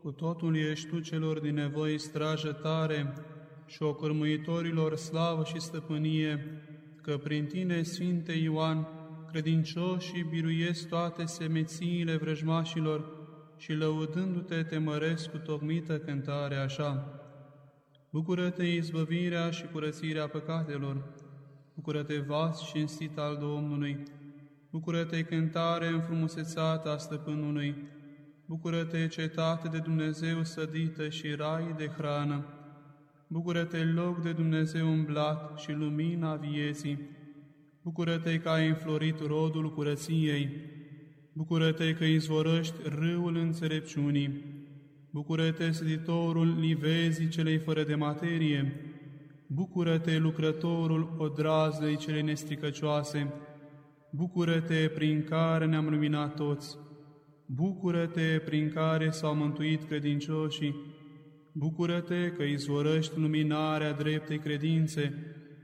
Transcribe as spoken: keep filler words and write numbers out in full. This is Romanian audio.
Cu totul ești Tu celor din nevoi strajă tare și ocărmuitorilor slavă și stăpânie, că prin Tine, Sfinte Ioan, credincioșii biruiesc toate semețiile vrăjmașilor și lăudându-Te te măresc cu tocmită cântare așa. Bucură-te, izbăvirea și curățirea păcatelor! Bucură-te, vas și cinstit al Domnului! Bucură-te, cântare înfrumusețată a Stăpânului! Bucură-te, cetate de Dumnezeu sădită și rai de hrană! Bucură-te, loc de Dumnezeu umblat și lumina vieții! Bucură-te că ai înflorit rodul curăției! Bucură-te că izvorăști râul înțelepciunii! Bucură-te, săditorul livezii celei fără de materie! Bucură-te, lucrătorul odrazlei celei nestricăcioase! Bucură-te, prin care ne-am luminat toți! Bucură-te, prin care s-au mântuit credincioșii! Bucură-te că izvorăști luminarea dreptei credințe!